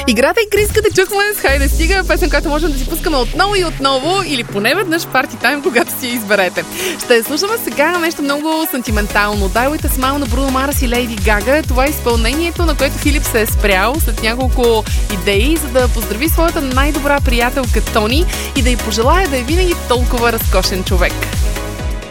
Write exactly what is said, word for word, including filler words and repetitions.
Играта и криската чухме с Хайде стига, песен, която можем да си пускаме отново и отново, или поне веднъж парти тайм, когато си я изберете. Ще слушаме сега нещо много сантиментално. Die With A Smile на Бруно Марс и Лейди Гага. Това е изпълнението, на което Филип се е спрял след няколко идеи, за да поздрави своята най-добра приятелка Тони и да й пожелая да е винаги толкова разкошен човек.